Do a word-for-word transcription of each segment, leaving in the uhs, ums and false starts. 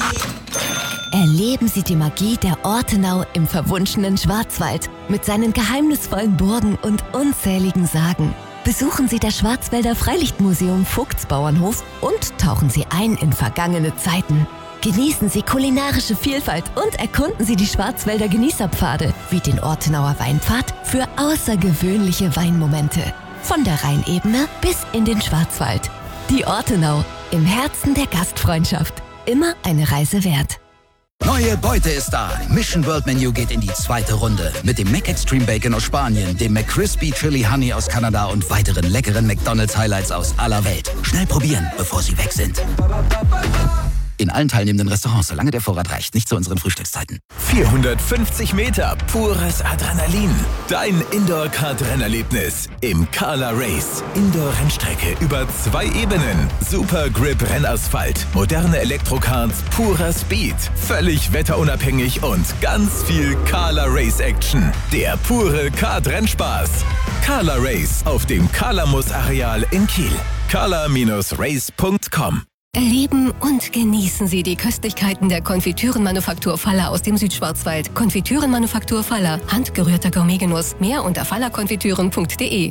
Erleben Sie die Magie der Ortenau im verwunschenen Schwarzwald mit seinen geheimnisvollen Burgen und unzähligen Sagen. Besuchen Sie das Schwarzwälder Freilichtmuseum Vogtsbauernhof und tauchen Sie ein in vergangene Zeiten. Genießen Sie kulinarische Vielfalt und erkunden Sie die Schwarzwälder Genießerpfade wie den Ortenauer Weinpfad für außergewöhnliche Weinmomente. Von der Rheinebene bis in den Schwarzwald. Die Ortenau, im Herzen der Gastfreundschaft. Immer eine Reise wert. Neue Beute ist da. Mission World Menu geht in die zweite Runde. Mit dem McExtreme Bacon aus Spanien, dem McCrispy Chili Honey aus Kanada und weiteren leckeren McDonald's Highlights aus aller Welt. Schnell probieren, bevor sie weg sind. In allen teilnehmenden Restaurants, solange der Vorrat reicht. Nicht zu unseren Frühstückszeiten. vierhundertfünfzig Meter pures Adrenalin. Dein Indoor-Kart-Rennerlebnis im Carla Race. Indoor-Rennstrecke über zwei Ebenen. Super Grip Rennasphalt. Moderne Elektrokarts, purer Speed. Völlig wetterunabhängig und ganz viel Carla Race Action. Der pure Kart-Rennspaß. Carla Race auf dem Kalamus-Areal in Kiel. carla Race punkt com. Erleben und genießen Sie die Köstlichkeiten der Konfitürenmanufaktur Faller aus dem Südschwarzwald. Konfitürenmanufaktur Faller, handgerührter Gourmetgenuss. Mehr unter fallerkonfitüren punkt de.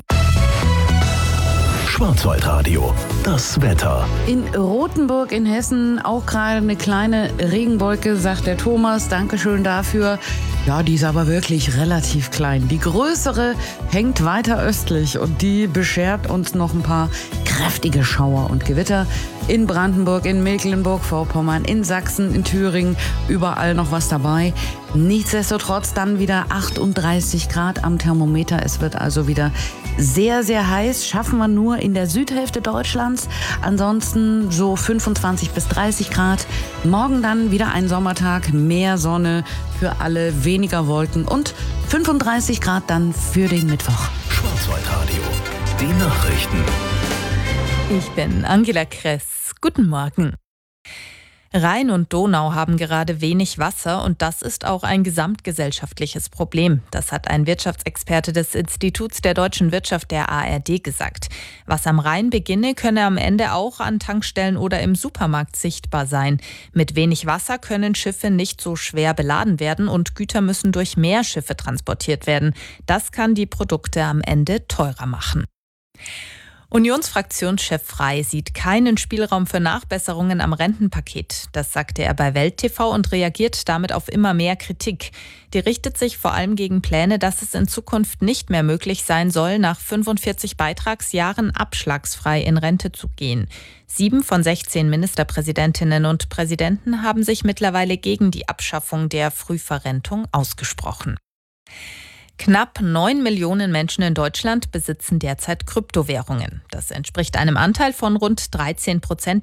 Schwarzwaldradio, das Wetter. In Rothenburg in Hessen auch gerade eine kleine Regenwolke, sagt der Thomas. Dankeschön dafür. Ja, die ist aber wirklich relativ klein. Die größere hängt weiter östlich und die beschert uns noch ein paar kräftige Schauer und Gewitter. In Brandenburg, in Mecklenburg-Vorpommern, in Sachsen, in Thüringen, überall noch was dabei. Nichtsdestotrotz dann wieder achtunddreißig Grad am Thermometer. Es wird also wieder sehr, sehr heiß. Schaffen wir nur in der Südhälfte Deutschlands. Ansonsten so fünfundzwanzig bis dreißig Grad. Morgen dann wieder ein Sommertag, mehr Sonne für alle, weniger Wolken und fünfunddreißig Grad dann für den Mittwoch. Schwarzwaldradio, die Nachrichten. Ich bin Angela Kress. Guten Morgen. Rhein und Donau haben gerade wenig Wasser und das ist auch ein gesamtgesellschaftliches Problem. Das hat ein Wirtschaftsexperte des Instituts der deutschen Wirtschaft der A R D gesagt. Was am Rhein beginne, könne am Ende auch an Tankstellen oder im Supermarkt sichtbar sein. Mit wenig Wasser können Schiffe nicht so schwer beladen werden und Güter müssen durch mehr Schiffe transportiert werden. Das kann die Produkte am Ende teurer machen. Unionsfraktionschef Frey sieht keinen Spielraum für Nachbesserungen am Rentenpaket. Das sagte er bei Welt T V und reagiert damit auf immer mehr Kritik. Die richtet sich vor allem gegen Pläne, dass es in Zukunft nicht mehr möglich sein soll, nach fünfundvierzig Beitragsjahren abschlagsfrei in Rente zu gehen. Sieben von sechzehn Ministerpräsidentinnen und Präsidenten haben sich mittlerweile gegen die Abschaffung der Frühverrentung ausgesprochen. Knapp neun Millionen Menschen in Deutschland besitzen derzeit Kryptowährungen. Das entspricht einem Anteil von rund dreizehn Prozent